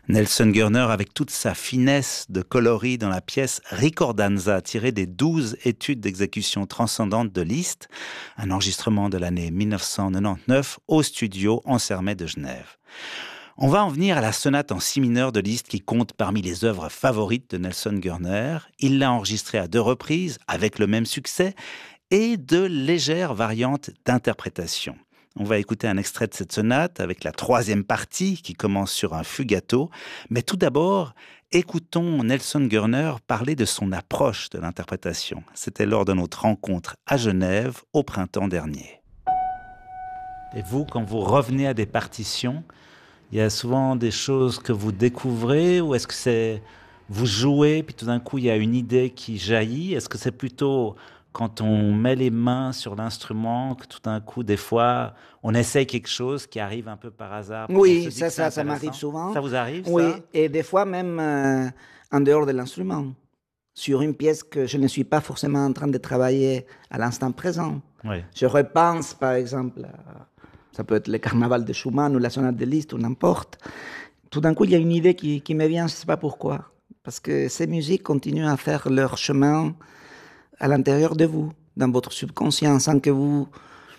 Nelson Gurner avec toute sa finesse de coloris dans la pièce Ricordanza, tirée des 12 études d'exécution transcendantes de Liszt, un enregistrement de l'année 1999 au studio Ansermet de Genève. On va en venir à la sonate en si mineur de Liszt qui compte parmi les œuvres favorites de Nelson Gurner. Il l'a enregistrée à 2 reprises avec le même succès et de légères variantes d'interprétation. On va écouter un extrait de cette sonate avec la 3e partie qui commence sur un fugato. Mais tout d'abord, écoutons Nelson Gurner parler de son approche de l'interprétation. C'était lors de notre rencontre à Genève au printemps dernier. Et vous, quand vous revenez à des partitions, il y a souvent des choses que vous découvrez ou est-ce que c'est vous jouez puis tout d'un coup il y a une idée qui jaillit? Est-ce que c'est plutôt quand on met les mains sur l'instrument, que tout d'un coup, des fois, on essaye quelque chose qui arrive un peu par hasard. Oui, ça m'arrive souvent. Ça vous arrive, oui, ça? et des fois même en dehors de l'instrument, sur une pièce que je ne suis pas forcément en train de travailler à l'instant présent. Oui. Je repense, par exemple, ça peut être le Carnaval de Schumann ou la sonate de Liszt ou n'importe. Tout d'un coup, il y a une idée qui me vient, je ne sais pas pourquoi. Parce que ces musiques continuent à faire leur chemin à l'intérieur de vous, dans votre subconscient, sans que vous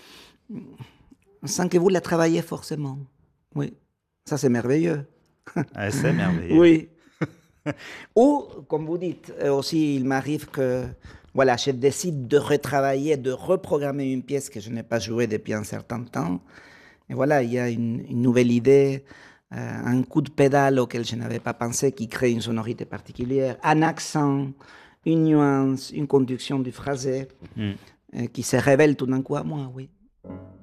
la travailliez forcément. Oui, ça c'est merveilleux. Ah, c'est merveilleux. Oui. Ou, comme vous dites, aussi il m'arrive que voilà, je décide de retravailler, de reprogrammer une pièce que je n'ai pas jouée depuis un certain temps. Et voilà, il y a une nouvelle idée, un coup de pédale auquel je n'avais pas pensé qui crée une sonorité particulière, un accent, une nuance, une conduction du phrasé qui se révèle tout d'un coup à moi, oui.